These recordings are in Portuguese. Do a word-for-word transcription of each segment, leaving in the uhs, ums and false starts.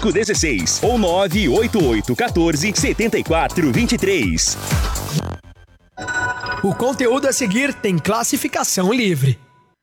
cinco um seis ou nove oito oito um quatro sete quatro dois três. O conteúdo a seguir tem classificação livre.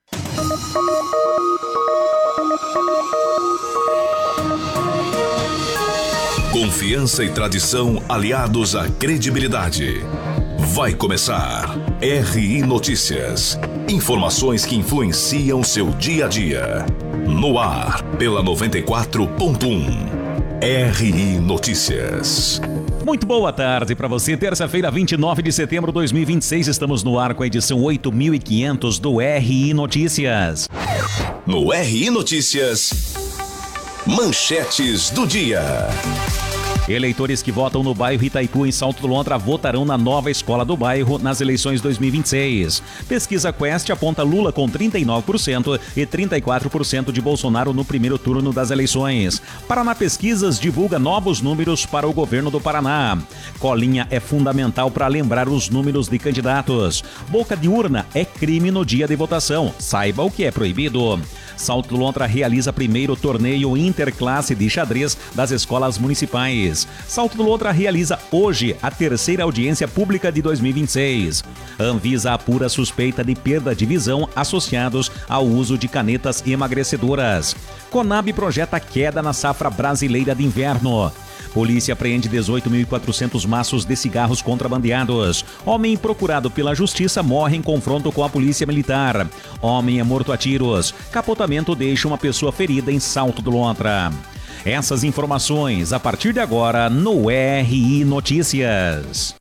Confiança e tradição aliados à credibilidade. Vai começar R I Notícias. Informações que influenciam seu dia a dia. No ar, pela noventa e quatro ponto um. R I Notícias. Muito boa tarde para você. Terça-feira, vinte e nove de setembro de dois mil e vinte e seis. Estamos no ar com a edição oito mil e quinhentos do R I Notícias. No R I Notícias, manchetes do dia. Eleitores que votam no bairro Itaipu, em Salto do Lontra, votarão na nova escola do bairro nas eleições dois mil e vinte e seis. Pesquisa Quest aponta Lula com trinta e nove por cento e trinta e quatro por cento de Bolsonaro no primeiro turno das eleições. Paraná Pesquisas divulga novos números para o governo do Paraná. Colinha é fundamental para lembrar os números de candidatos. Boca de urna é crime no dia de votação. Saiba o que é proibido. Salto do Lontra realiza primeiro torneio interclasse de xadrez das escolas municipais. Salto do Lontra realiza hoje a terceira audiência pública de dois mil e vinte e seis. Anvisa apura suspeita de perda de visão associados ao uso de canetas emagrecedoras. Conab projeta queda na safra brasileira de inverno. Polícia apreende dezoito mil e quatrocentos maços de cigarros contrabandeados. Homem procurado pela justiça morre em confronto com a polícia militar. Homem é morto a tiros. Capotamento deixa uma pessoa ferida em Salto do Lontra. Essas informações a partir de agora no R I Notícias.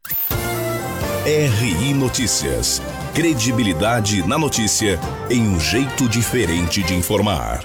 R I Notícias. Credibilidade na notícia em um jeito diferente de informar.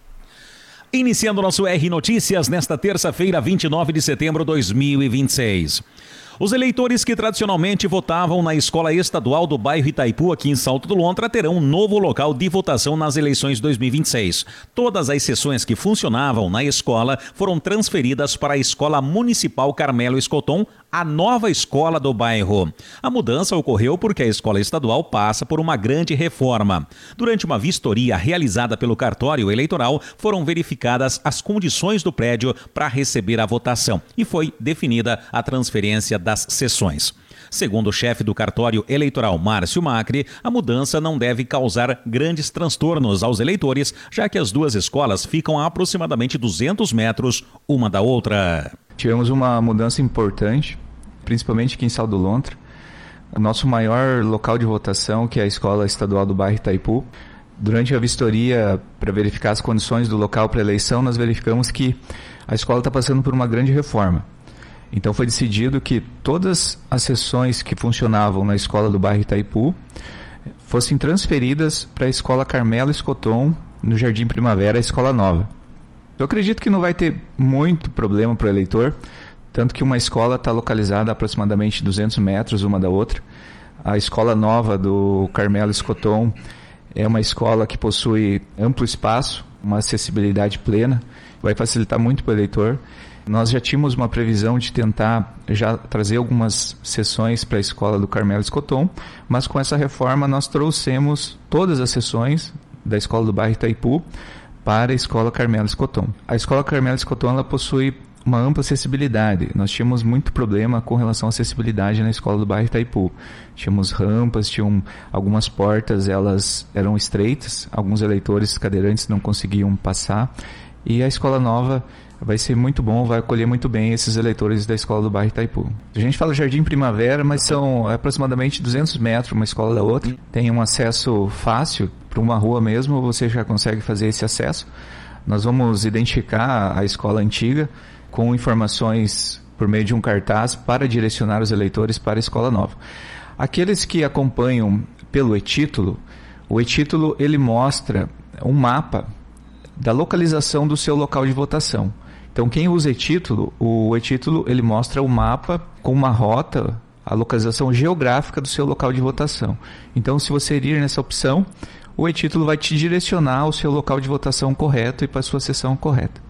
Iniciando nosso R Notícias nesta terça-feira, vinte e nove de setembro de dois mil e vinte e seis. Os eleitores que tradicionalmente votavam na Escola Estadual do bairro Itaipu, aqui em Salto do Lontra, terão um novo local de votação nas eleições dois mil e vinte e seis. Todas as sessões que funcionavam na escola foram transferidas para a Escola Municipal Carmelo Escoton, a nova escola do bairro. A mudança ocorreu porque a escola estadual passa por uma grande reforma. Durante uma vistoria realizada pelo cartório eleitoral, foram verificadas as condições do prédio para receber a votação e foi definida a transferência das sessões. Segundo o chefe do cartório eleitoral, Márcio Macri, a mudança não deve causar grandes transtornos aos eleitores, já que as duas escolas ficam a aproximadamente duzentos metros uma da outra. Tivemos uma mudança importante, principalmente aqui em Salto do Lontra. O nosso maior local de votação, que é a Escola Estadual do bairro Itaipu. Durante a vistoria, para verificar as condições do local para eleição, nós verificamos que a escola está passando por uma grande reforma. Então foi decidido que todas as sessões que funcionavam na escola do bairro Itaipu fossem transferidas para a Escola Carmelo Escoton, no Jardim Primavera, a escola nova. Eu acredito que não vai ter muito problema para o eleitor, tanto que uma escola está localizada a aproximadamente duzentos metros uma da outra. A escola nova do Carmelo Escoton é uma escola que possui amplo espaço, uma acessibilidade plena, vai facilitar muito para o eleitor. Nós já tínhamos uma previsão de tentar já trazer algumas sessões para a escola do Carmelo Escoton, mas com essa reforma nós trouxemos todas as sessões da escola do bairro Itaipu para a escola Carmelo Escoton. A escola Carmelo Escoton ela possui uma ampla acessibilidade. Nós tínhamos muito problema com relação à acessibilidade na escola do bairro Itaipu. Tínhamos rampas, tinham algumas portas, elas eram estreitas, alguns eleitores cadeirantes não conseguiam passar, e a escola nova vai ser muito bom, vai acolher muito bem esses eleitores da escola do bairro Itaipu. A gente fala Jardim Primavera, mas são aproximadamente duzentos metros uma escola da outra. Tem um acesso fácil para uma rua mesmo, você já consegue fazer esse acesso. Nós vamos identificar a escola antiga com informações por meio de um cartaz para direcionar os eleitores para a escola nova. Aqueles que acompanham pelo e-título, o e-título ele mostra um mapa da localização do seu local de votação. Então, quem usa e-título, o e-título ele mostra o mapa com uma rota, a localização geográfica do seu local de votação. Então, se você ir nessa opção, o e-título vai te direcionar ao seu local de votação correto e para a sua sessão correta.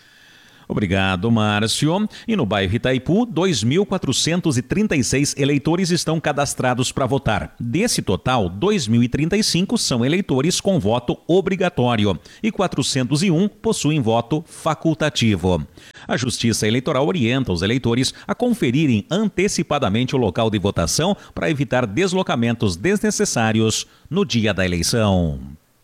Obrigado, Márcio. E no bairro Itaipu, dois mil quatrocentos e trinta e seis eleitores estão cadastrados para votar. Desse total, dois mil e trinta e cinco são eleitores com voto obrigatório e quatrocentos e um possuem voto facultativo. A Justiça Eleitoral orienta os eleitores a conferirem antecipadamente o local de votação para evitar deslocamentos desnecessários no dia da eleição.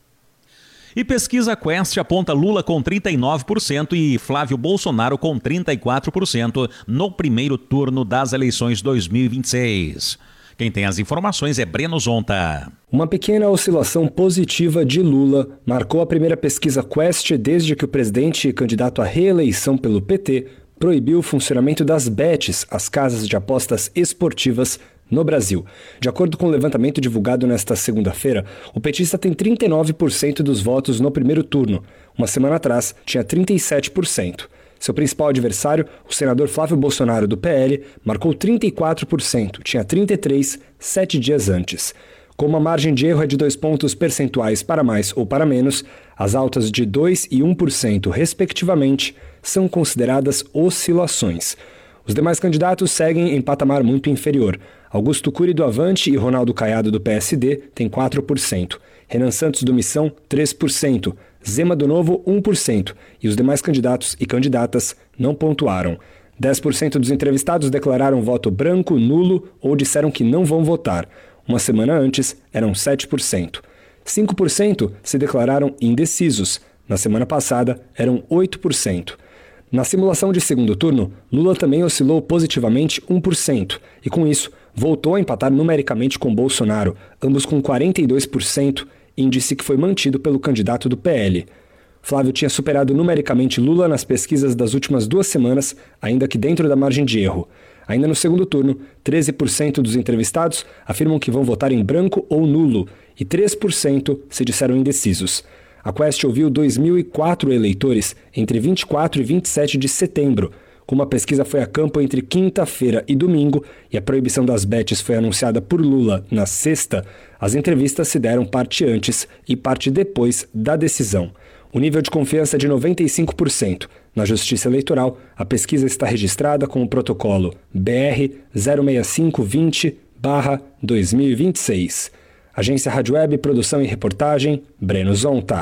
E pesquisa Quest aponta Lula com trinta e nove por cento e Flávio Bolsonaro com trinta e quatro por cento no primeiro turno das eleições dois mil e vinte e seis. Quem tem as informações é Breno Zonta. Uma pequena oscilação positiva de Lula marcou a primeira pesquisa Quest desde que o presidente e candidato à reeleição pelo P T proibiu o funcionamento das bets, as casas de apostas esportivas, no Brasil. De acordo com o levantamento divulgado nesta segunda-feira, o petista tem trinta e nove por cento dos votos no primeiro turno. Uma semana atrás, tinha trinta e sete por cento. Seu principal adversário, o senador Flávio Bolsonaro, do P L, marcou trinta e quatro por cento, tinha trinta e três por cento sete dias antes. Como a margem de erro é de dois pontos percentuais para mais ou para menos, as altas de dois por cento e um por cento, respectivamente, são consideradas oscilações. Os demais candidatos seguem em patamar muito inferior. Augusto Cury do Avante e Ronaldo Caiado do P S D têm quatro por cento. Renan Santos do Missão, três por cento. Zema do Novo, um por cento. E os demais candidatos e candidatas não pontuaram. dez por cento dos entrevistados declararam voto branco, nulo ou disseram que não vão votar. Uma semana antes, eram sete por cento. cinco por cento se declararam indecisos. Na semana passada, eram oito por cento. Na simulação de segundo turno, Lula também oscilou positivamente um por cento e, com isso, voltou a empatar numericamente com Bolsonaro, ambos com quarenta e dois por cento, índice que foi mantido pelo candidato do P L. Flávio tinha superado numericamente Lula nas pesquisas das últimas duas semanas, ainda que dentro da margem de erro. Ainda no segundo turno, treze por cento dos entrevistados afirmam que vão votar em branco ou nulo e três por cento se disseram indecisos. A Quest ouviu dois mil e quatro eleitores entre vinte e quatro e vinte e sete de setembro. Como a pesquisa foi a campo entre quinta-feira e domingo e a proibição das bets foi anunciada por Lula na sexta, as entrevistas se deram parte antes e parte depois da decisão. O nível de confiança é de noventa e cinco por cento. Na Justiça Eleitoral, a pesquisa está registrada com o protocolo B R zero seis cinco vinte barra dois mil e vinte e seis. Agência Rádio Web, produção e reportagem, Breno Zonta.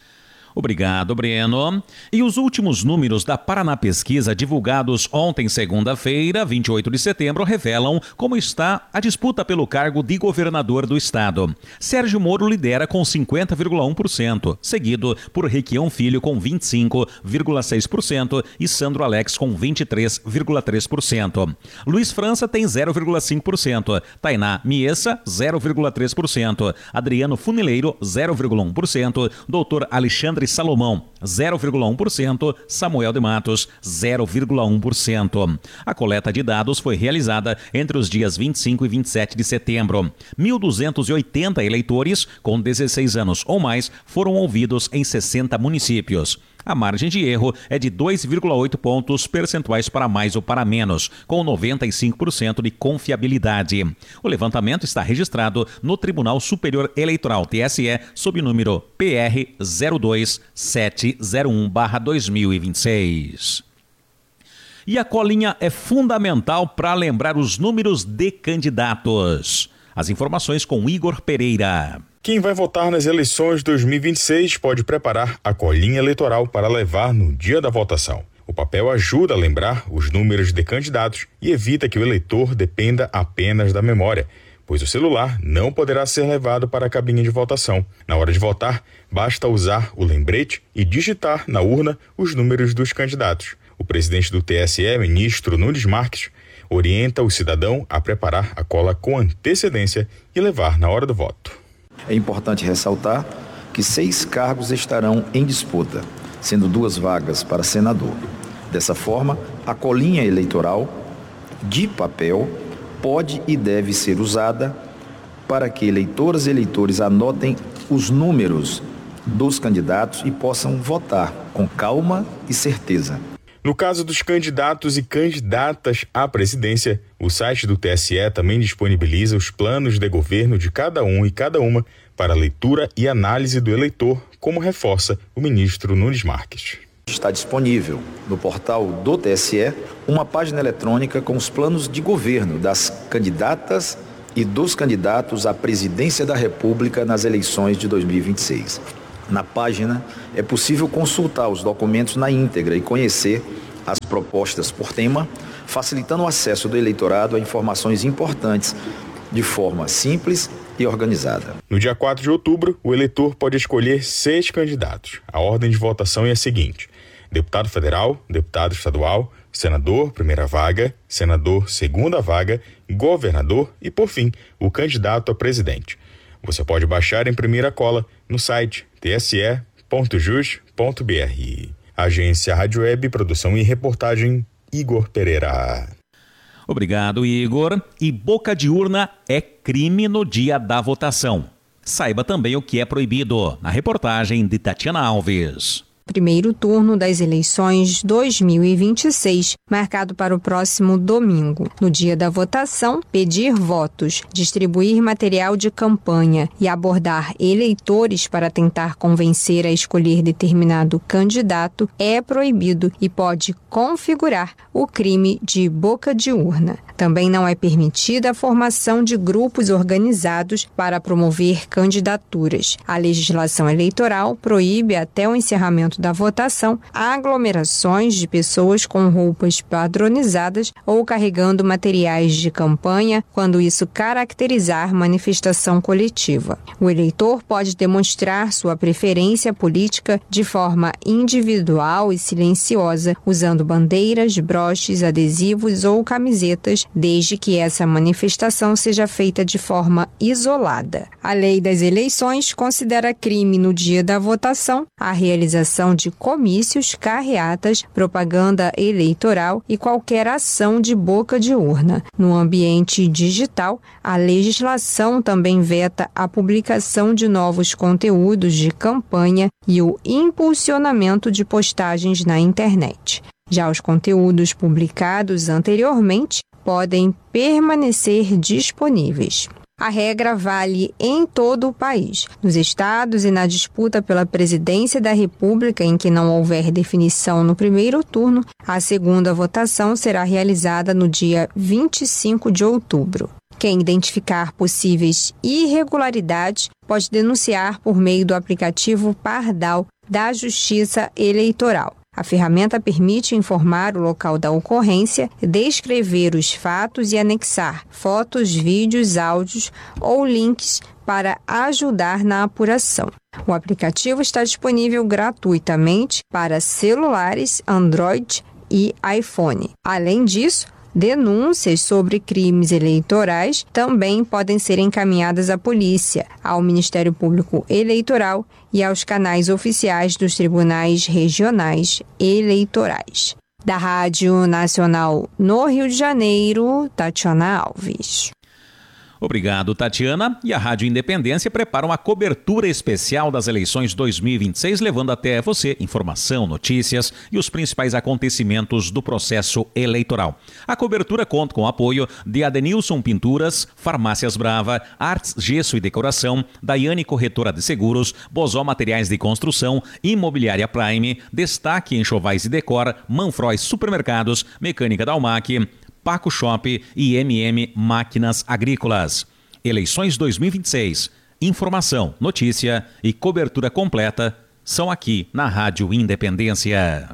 Obrigado, Breno. E os últimos números da Paraná Pesquisa, divulgados ontem, segunda-feira, vinte e oito de setembro, revelam como está a disputa pelo cargo de governador do estado. Sérgio Moro lidera com cinquenta vírgula um por cento, seguido por Requião Filho com vinte e cinco vírgula seis por cento e Sandro Alex com vinte e três vírgula três por cento. Luiz França tem zero vírgula cinco por cento, Tainá Miessa, zero vírgula três por cento, Adriano Funileiro, zero vírgula um por cento, doutor Alexandre Salomão, zero vírgula um por cento, Samuel de Matos, zero vírgula um por cento. A coleta de dados foi realizada entre os dias vinte e cinco e vinte e sete de setembro. mil duzentos e oitenta eleitores com dezesseis anos ou mais foram ouvidos em sessenta municípios. A margem de erro é de dois vírgula oito pontos percentuais para mais ou para menos, com noventa e cinco por cento de confiabilidade. O levantamento está registrado no Tribunal Superior Eleitoral, T S E, sob o número P R zero dois sete zero um barra dois mil e vinte e seis. E a colinha é fundamental para lembrar os números de candidatos. As informações com Igor Pereira. Quem vai votar nas eleições de dois mil e vinte e seis pode preparar a colinha eleitoral para levar no dia da votação. O papel ajuda a lembrar os números de candidatos e evita que o eleitor dependa apenas da memória, pois o celular não poderá ser levado para a cabine de votação. Na hora de votar, basta usar o lembrete e digitar na urna os números dos candidatos. O presidente do T S E, ministro Nunes Marques, orienta o cidadão a preparar a cola com antecedência e levar na hora do voto. É importante ressaltar que seis cargos estarão em disputa, sendo duas vagas para senador. Dessa forma, a colinha eleitoral de papel pode e deve ser usada para que eleitoras e eleitores anotem os números dos candidatos e possam votar com calma e certeza. No caso dos candidatos e candidatas à presidência, o site do T S E também disponibiliza os planos de governo de cada um e cada uma para leitura e análise do eleitor, como reforça o ministro Nunes Marques. Está disponível no portal do T S E uma página eletrônica com os planos de governo das candidatas e dos candidatos à presidência da República nas eleições de dois mil e vinte e seis. Na página é possível consultar os documentos na íntegra e conhecer as propostas por tema, facilitando o acesso do eleitorado a informações importantes de forma simples e organizada. No dia quatro de outubro, o eleitor pode escolher seis candidatos. A ordem de votação é a seguinte: deputado federal, deputado estadual, senador, primeira vaga, senador, segunda vaga, governador e, por fim, o candidato a presidente. Você pode baixar em primeira cola no site t s e ponto jus ponto b r. Agência Rádio Web, produção e reportagem, Igor Pereira. Obrigado, Igor. E boca de urna é crime no dia da votação. Saiba também o que é proibido, na reportagem de Tatiana Alves. Primeiro turno das eleições dois mil e vinte e seis, marcado para o próximo domingo. No dia da votação, pedir votos, distribuir material de campanha e abordar eleitores para tentar convencer a escolher determinado candidato é proibido e pode configurar o crime de boca de urna. Também não é permitida a formação de grupos organizados para promover candidaturas. A legislação eleitoral proíbe, até o encerramento da votação, aglomerações de pessoas com roupas padronizadas ou carregando materiais de campanha, quando isso caracterizar manifestação coletiva. O eleitor pode demonstrar sua preferência política de forma individual e silenciosa, usando bandeiras, broches, adesivos ou camisetas, desde que essa manifestação seja feita de forma isolada. A Lei das Eleições considera crime no dia da votação a realização de comícios, carreatas, propaganda eleitoral e qualquer ação de boca de urna. No ambiente digital, a legislação também veta a publicação de novos conteúdos de campanha e o impulsionamento de postagens na internet. Já os conteúdos publicados anteriormente podem permanecer disponíveis. A regra vale em todo o país. Nos estados e na disputa pela presidência da República, em que não houver definição no primeiro turno, a segunda votação será realizada no dia vinte e cinco de outubro. Quem identificar possíveis irregularidades pode denunciar por meio do aplicativo Pardal da Justiça Eleitoral. A ferramenta permite informar o local da ocorrência, descrever os fatos e anexar fotos, vídeos, áudios ou links para ajudar na apuração. O aplicativo está disponível gratuitamente para celulares Android e iPhone. Além disso, denúncias sobre crimes eleitorais também podem ser encaminhadas à polícia, ao Ministério Público Eleitoral e aos canais oficiais dos tribunais regionais eleitorais. Da Rádio Nacional no Rio de Janeiro, Tatiana Alves. Obrigado, Tatiana. E a Rádio Independência prepara uma cobertura especial das eleições dois mil e vinte e seis, levando até você informação, notícias e os principais acontecimentos do processo eleitoral. A cobertura conta com o apoio de Adenilson Pinturas, Farmácias Brava, Artes Gesso e Decoração, Daiane Corretora de Seguros, Bozó Materiais de Construção, Imobiliária Prime, Destaque Enxovais e Decor, Manfroy Supermercados, Mecânica da Almac, Paco Shop e M M Máquinas Agrícolas. Eleições dois mil e vinte e seis. Informação, notícia e cobertura completa são aqui na Rádio Independência.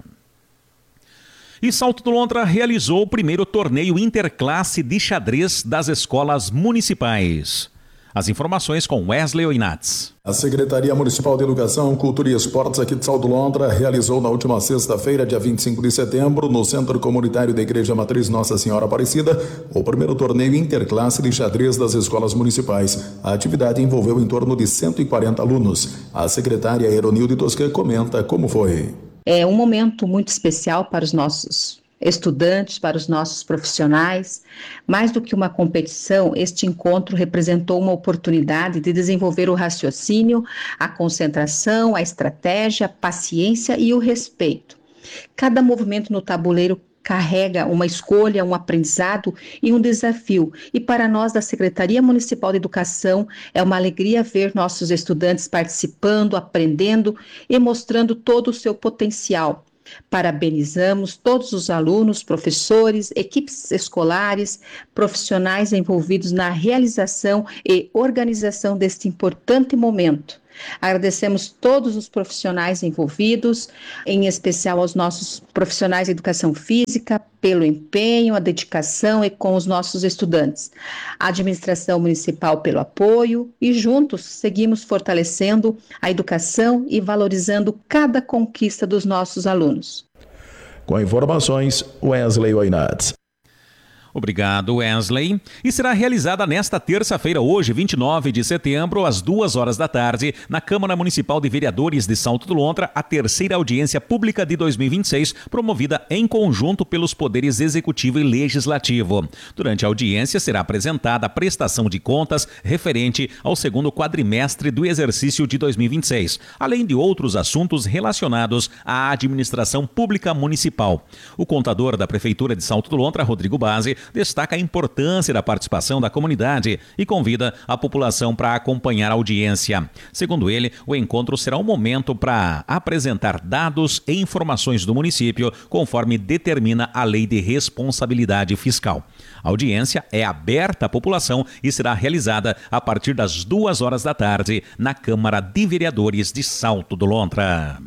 E Salto do Lontra realizou o primeiro torneio interclasse de xadrez das escolas municipais. As informações com Wesley Oinatz. A Secretaria Municipal de Educação, Cultura e Esportes aqui de Salto do Lontra realizou na última sexta-feira, dia vinte e cinco de setembro, no Centro Comunitário da Igreja Matriz Nossa Senhora Aparecida, o primeiro torneio interclasse de xadrez das escolas municipais. A atividade envolveu em torno de cento e quarenta alunos. A secretária Eronilde Toscan comenta como foi. É um momento muito especial para os nossos estudantes, para os nossos profissionais. Mais do que uma competição, este encontro representou uma oportunidade de desenvolver o raciocínio, a concentração, a estratégia, a paciência e o respeito. Cada movimento no tabuleiro carrega uma escolha, um aprendizado e um desafio. E para nós da Secretaria Municipal de Educação é uma alegria ver nossos estudantes participando, aprendendo e mostrando todo o seu potencial. Parabenizamos todos os alunos, professores, equipes escolares, profissionais envolvidos na realização e organização deste importante momento. Agradecemos todos os profissionais envolvidos, em especial aos nossos profissionais de educação física, pelo empenho, a dedicação e com os nossos estudantes. A administração municipal pelo apoio e juntos seguimos fortalecendo a educação e valorizando cada conquista dos nossos alunos. Com informações, Wesley Oinats. Obrigado, Wesley. E será realizada nesta terça-feira, hoje, vinte e nove de setembro, às duas horas da tarde, na Câmara Municipal de Vereadores de Salto do Lontra, a terceira audiência pública de dois mil e vinte e seis, promovida em conjunto pelos poderes executivo e legislativo. Durante a audiência, será apresentada a prestação de contas referente ao segundo quadrimestre do exercício de dois mil e vinte e seis, além de outros assuntos relacionados à administração pública municipal. O contador da Prefeitura de Salto do Lontra, Rodrigo Bazzi, destaca a importância da participação da comunidade e convida a população para acompanhar a audiência. Segundo ele, o encontro será um momento para apresentar dados e informações do município, conforme determina a Lei de Responsabilidade Fiscal. A audiência é aberta à população e será realizada a partir das duas horas da tarde na Câmara de Vereadores de Salto do Lontra.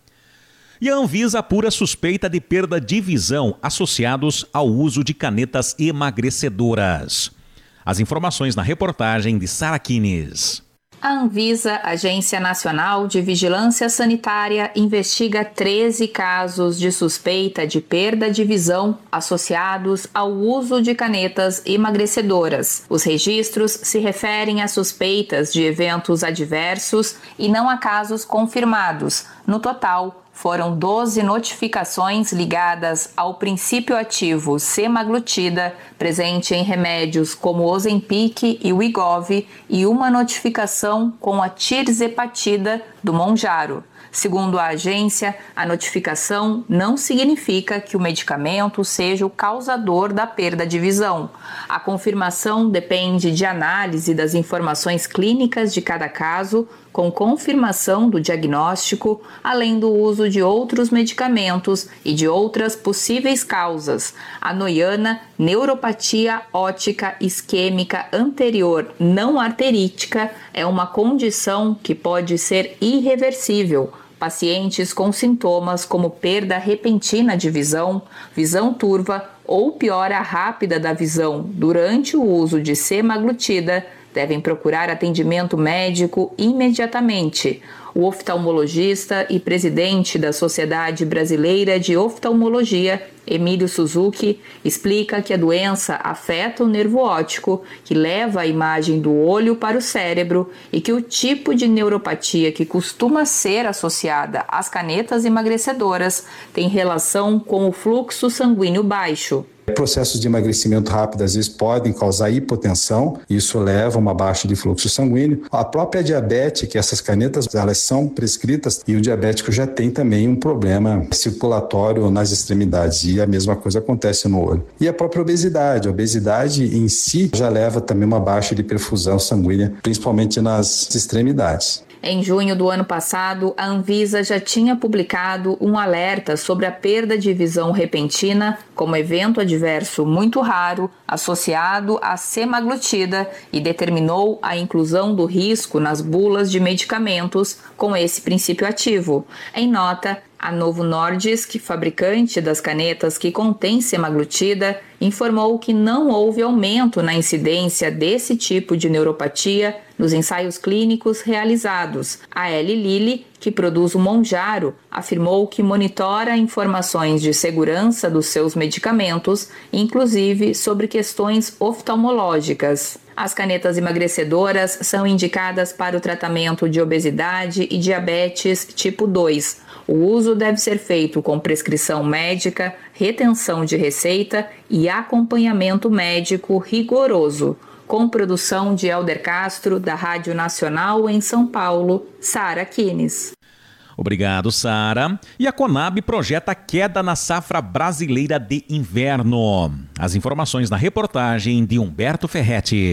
E a Anvisa apura suspeita de perda de visão associados ao uso de canetas emagrecedoras. As informações na reportagem de Sara Kines. A Anvisa, Agência Nacional de Vigilância Sanitária, investiga treze casos de suspeita de perda de visão associados ao uso de canetas emagrecedoras. Os registros se referem a suspeitas de eventos adversos e não a casos confirmados. No total, foram doze notificações ligadas ao princípio ativo semaglutida, presente em remédios como o Ozempic e o Wegovy, e uma notificação com a tirzepatida do Mounjaro. Segundo a agência, a notificação não significa que o medicamento seja o causador da perda de visão. A confirmação depende de análise das informações clínicas de cada caso, com confirmação do diagnóstico, além do uso de outros medicamentos e de outras possíveis causas. A noiana, neuropatia óptica isquêmica anterior não arterítica, é uma condição que pode ser irreversível. Pacientes com sintomas como perda repentina de visão, visão turva ou piora rápida da visão durante o uso de semaglutida devem procurar atendimento médico imediatamente. O oftalmologista e presidente da Sociedade Brasileira de Oftalmologia, Emílio Suzuki, explica que a doença afeta o nervo óptico, que leva a imagem do olho para o cérebro, e que o tipo de neuropatia que costuma ser associada às canetas emagrecedoras tem relação com o fluxo sanguíneo baixo. Processos de emagrecimento rápido às vezes podem causar hipotensão, isso leva a uma baixa de fluxo sanguíneo. A própria diabetes, que essas canetas elas são prescritas, e o diabético já tem também um problema circulatório nas extremidades, e a mesma coisa acontece no olho. E a própria obesidade, a obesidade em si já leva também uma baixa de perfusão sanguínea, principalmente nas extremidades. Em junho do ano passado, a Anvisa já tinha publicado um alerta sobre a perda de visão repentina como evento adverso muito raro associado à semaglutida e determinou a inclusão do risco nas bulas de medicamentos com esse princípio ativo. Em nota, a Novo Nordisk, fabricante das canetas que contém semaglutida, informou que não houve aumento na incidência desse tipo de neuropatia nos ensaios clínicos realizados. A Eli Lilly, que produz o Mounjaro, afirmou que monitora informações de segurança dos seus medicamentos, inclusive sobre questões oftalmológicas. As canetas emagrecedoras são indicadas para o tratamento de obesidade e diabetes tipo dois. O uso deve ser feito com prescrição médica, retenção de receita e acompanhamento médico rigoroso. Com produção de Helder Castro, da Rádio Nacional em São Paulo, Sara Kines. Obrigado, Sara. E a Conab projeta queda na safra brasileira de inverno. As informações na reportagem de Humberto Ferretti.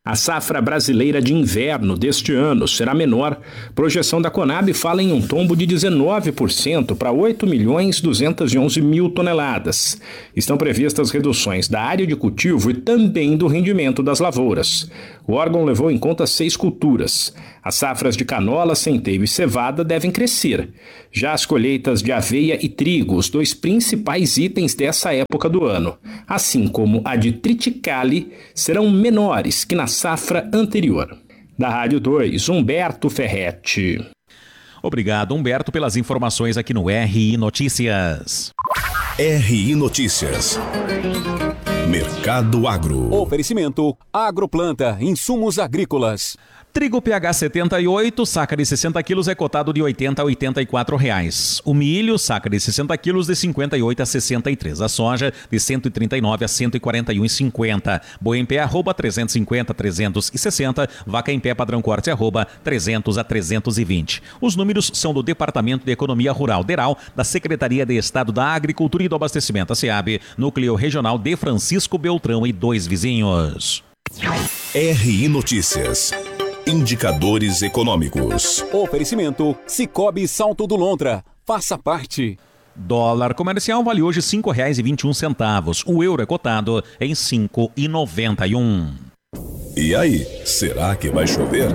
A safra brasileira de inverno deste ano será menor. Projeção da Conab fala em um tombo de dezenove por cento para oito milhões duzentos e onze mil toneladas. Estão previstas reduções da área de cultivo e também do rendimento das lavouras. O órgão levou em conta seis culturas. As safras de canola, centeio e cevada devem crescer. Já as colheitas de aveia e trigo, os dois principais itens dessa época do ano, assim como a de triticale, serão menores que na safra anterior. Da Rádio dois, Humberto Ferretti. Obrigado, Humberto, pelas informações aqui no R I Notícias. R I Notícias. Mercado Agro. Oferecimento Agroplanta, insumos agrícolas. Trigo P H setenta e oito, saca de sessenta quilos é cotado de oitenta a oitenta e quatro reais. O milho, saca de sessenta quilos de cinquenta e oito a sessenta e três. A soja de cento e trinta e nove a cento e quarenta e um e cinquenta. Boi em pé arroba trezentos e cinquenta a trezentos e sessenta. Vaca em pé padrão corte arroba trezentos a trezentos e vinte. Os números são do Departamento de Economia Rural DERAL, da Secretaria de Estado da Agricultura e do Abastecimento, a SEAB, Núcleo Regional de Francisco Beltrão e dois vizinhos. R I Notícias. Indicadores econômicos. Oferecimento Cicobi Salto do Lontra. Faça parte. Dólar comercial vale hoje cinco reais e vinte e um centavos. O euro é cotado em cinco reais e noventa e um. E aí, será que vai chover?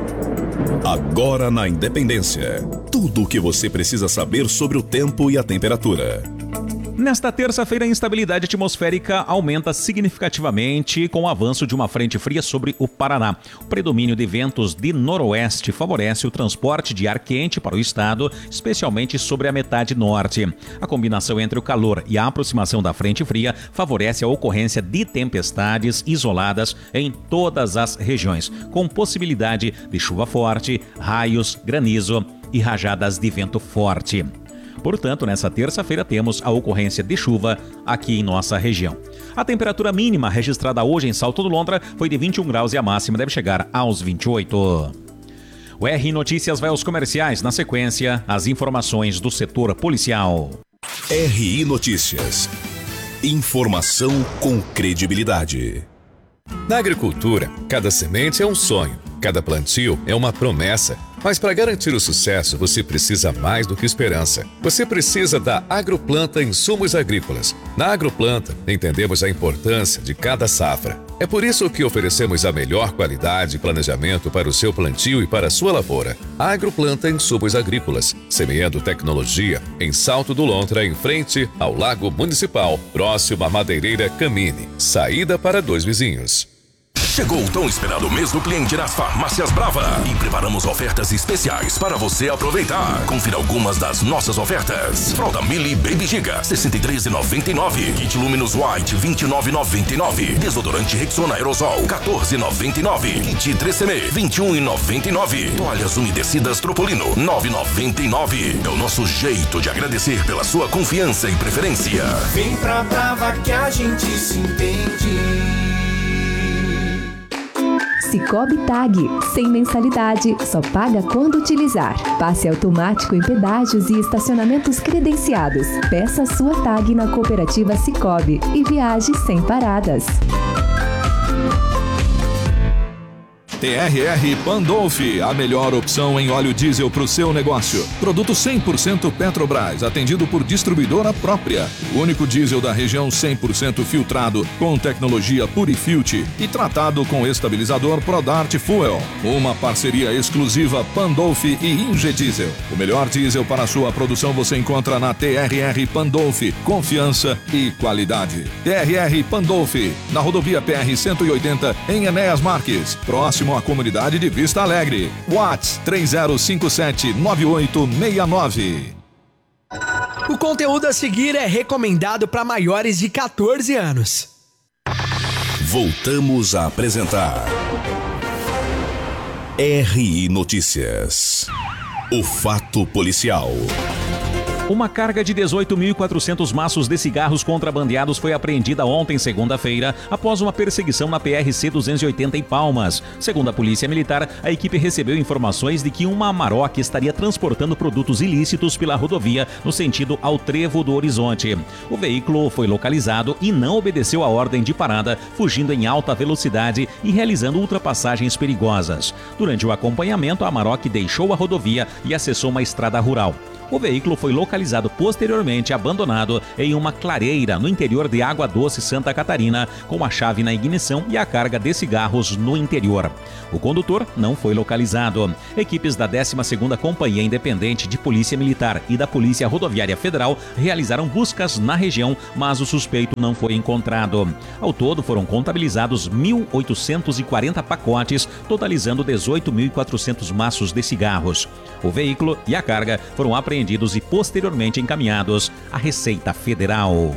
Agora na Independência, tudo o que você precisa saber sobre o tempo e a temperatura. Nesta terça-feira, a instabilidade atmosférica aumenta significativamente com o avanço de uma frente fria sobre o Paraná. O predomínio de ventos de noroeste favorece o transporte de ar quente para o estado, especialmente sobre a metade norte. A combinação entre o calor e a aproximação da frente fria favorece a ocorrência de tempestades isoladas em todas as regiões, com possibilidade de chuva forte, raios, granizo e rajadas de vento forte. Portanto, nessa terça-feira temos a ocorrência de chuva aqui em nossa região. A temperatura mínima registrada hoje em Salto do Lontra foi de vinte e um graus e a máxima deve chegar aos vinte e oito. O R I Notícias vai aos comerciais. Na sequência, as informações do setor policial. R I Notícias. Informação com credibilidade. Na agricultura, cada semente é um sonho, cada plantio é uma promessa. Mas para garantir o sucesso, você precisa mais do que esperança. Você precisa da Agroplanta Insumos Agrícolas. Na Agroplanta, entendemos a importância de cada safra. É por isso que oferecemos a melhor qualidade e planejamento para o seu plantio e para a sua lavoura. Agroplanta Insumos Agrícolas, semeando tecnologia em Salto do Lontra, em frente ao Lago Municipal, próximo à Madeireira Camine. Saída para dois vizinhos. Chegou o tão esperado mês do cliente nas Farmácias Brava e preparamos ofertas especiais para você aproveitar. Confira algumas das nossas ofertas. Fralda Mili Baby Giga, sessenta e três reais e noventa e nove centavos. Kit Luminous White, vinte e nove reais e noventa e nove centavos. Desodorante Rexona Aerosol, quatorze reais e noventa e nove centavos. Kit três C M, vinte e um reais e noventa e nove centavos. Toalhas umedecidas Tropolino, nove reais e noventa e nove centavos. É o nosso jeito de agradecer pela sua confiança e preferência. Vem pra Brava que a gente se entende. Cicobi Tag, sem mensalidade, só paga quando utilizar. Passe automático em pedágios e estacionamentos credenciados. Peça sua tag na cooperativa Cicobi e viaje sem paradas. T R R Pandolfi, a melhor opção em óleo diesel para o seu negócio. Produto cem por cento Petrobras, atendido por distribuidora própria. O único diesel da região cem por cento filtrado, com tecnologia Purifilt e tratado com estabilizador Prodart Fuel. Uma parceria exclusiva Pandolfi e Ingediesel. O melhor diesel para a sua produção você encontra na T R R Pandolfi. Confiança e qualidade. T R R Pandolfi, na rodovia P R cento e oitenta, em Enéas Marques, próximo à comunidade de Vista Alegre. WhatsApp três zero cinco sete nove oito seis nove. O conteúdo a seguir é recomendado para maiores de quatorze anos. Voltamos a apresentar R I Notícias. O fato policial. Uma carga de dezoito mil e quatrocentos maços de cigarros contrabandeados foi apreendida ontem, segunda-feira, após uma perseguição na P R C duzentos e oitenta em Palmas. Segundo a Polícia Militar, a equipe recebeu informações de que uma Amarok estaria transportando produtos ilícitos pela rodovia no sentido ao Trevo do Horizonte. O veículo foi localizado e não obedeceu a ordem de parada, fugindo em alta velocidade e realizando ultrapassagens perigosas. Durante o acompanhamento, a Amarok deixou a rodovia e acessou uma estrada rural. O veículo foi localizado posteriormente abandonado em uma clareira no interior de Água Doce, Santa Catarina, com a chave na ignição e a carga de cigarros no interior. O condutor não foi localizado. Equipes da décima segunda Companhia Independente de Polícia Militar e da Polícia Rodoviária Federal realizaram buscas na região, mas o suspeito não foi encontrado. Ao todo, foram contabilizados mil oitocentos e quarenta pacotes, totalizando dezoito mil e quatrocentos maços de cigarros. O veículo e a carga foram apreendidos e posteriormente encaminhados à Receita Federal.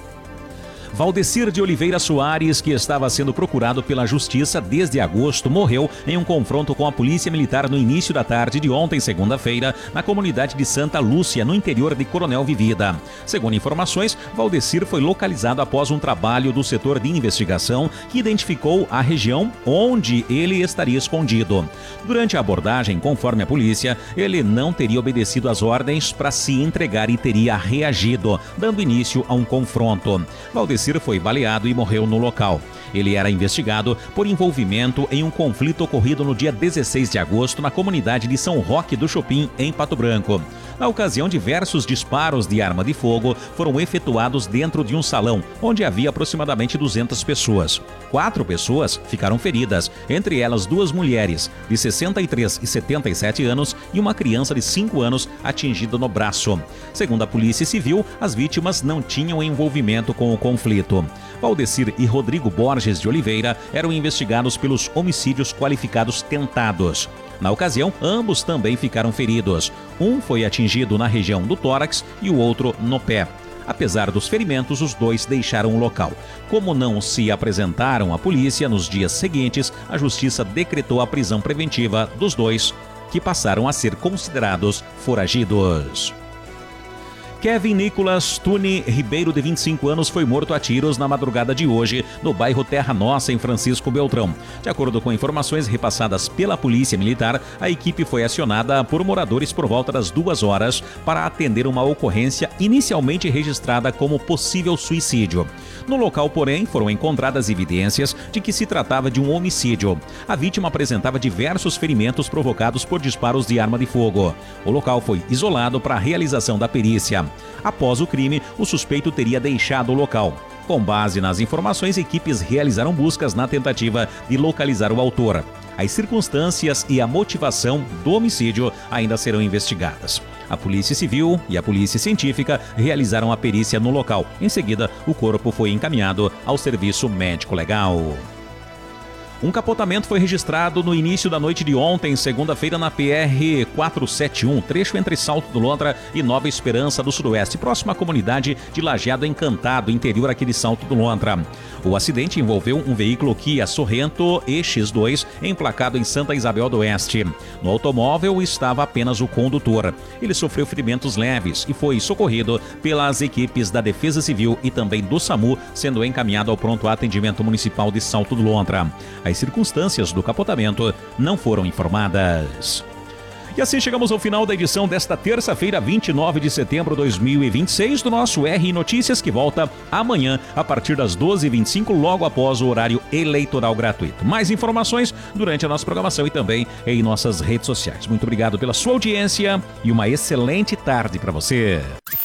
Valdecir de Oliveira Soares, que estava sendo procurado pela Justiça desde agosto, morreu em um confronto com a Polícia Militar no início da tarde de ontem, segunda-feira, na comunidade de Santa Lúcia, no interior de Coronel Vivida. Segundo informações, Valdecir foi localizado após um trabalho do setor de investigação que identificou a região onde ele estaria escondido. Durante a abordagem, conforme a polícia, ele não teria obedecido às ordens para se entregar e teria reagido, dando início a um confronto. Valdecir foi baleado e morreu no local. Ele era investigado por envolvimento em um conflito ocorrido no dia dezesseis de agosto na comunidade de São Roque do Chopin, em Pato Branco. Na ocasião, diversos disparos de arma de fogo foram efetuados dentro de um salão, onde havia aproximadamente duzentas pessoas. Quatro pessoas ficaram feridas, entre elas duas mulheres, de sessenta e três e setenta e sete anos, e uma criança de cinco anos atingida no braço. Segundo a Polícia Civil, as vítimas não tinham envolvimento com o conflito. Valdecir e Rodrigo Borges de Oliveira eram investigados pelos homicídios qualificados tentados. Na ocasião, ambos também ficaram feridos. Um foi atingido na região do tórax e o outro no pé. Apesar dos ferimentos, os dois deixaram o local. Como não se apresentaram à polícia nos dias seguintes, a Justiça decretou a prisão preventiva dos dois, que passaram a ser considerados foragidos. Kevin Nicolas Tune Ribeiro, de vinte e cinco anos, foi morto a tiros na madrugada de hoje, no bairro Terra Nossa, em Francisco Beltrão. De acordo com informações repassadas pela Polícia Militar, a equipe foi acionada por moradores por volta das duas horas para atender uma ocorrência inicialmente registrada como possível suicídio. No local, porém, foram encontradas evidências de que se tratava de um homicídio. A vítima apresentava diversos ferimentos provocados por disparos de arma de fogo. O local foi isolado para a realização da perícia. Após o crime, o suspeito teria deixado o local. Com base nas informações, equipes realizaram buscas na tentativa de localizar o autor. As circunstâncias e a motivação do homicídio ainda serão investigadas. A Polícia Civil e a Polícia Científica realizaram a perícia no local. Em seguida, o corpo foi encaminhado ao Serviço Médico Legal. Um capotamento foi registrado no início da noite de ontem, segunda-feira, na P R quatrocentos e setenta e um, trecho entre Salto do Lontra e Nova Esperança do Sudoeste, próximo à comunidade de Lajeado Encantado, interior aqui de Salto do Lontra. O acidente envolveu um veículo Kia Sorrento E X dois, emplacado em Santa Isabel do Oeste. No automóvel estava apenas o condutor. Ele sofreu ferimentos leves e foi socorrido pelas equipes da Defesa Civil e também do SAMU, sendo encaminhado ao pronto atendimento municipal de Salto do Lontra. As circunstâncias do capotamento não foram informadas. E assim chegamos ao final da edição desta terça-feira, vinte e nove de setembro de dois mil e vinte e seis, do nosso R Notícias, que volta amanhã a partir das doze e vinte e cinco, logo após o horário eleitoral gratuito. Mais informações durante a nossa programação e também em nossas redes sociais. Muito obrigado pela sua audiência e uma excelente tarde para você.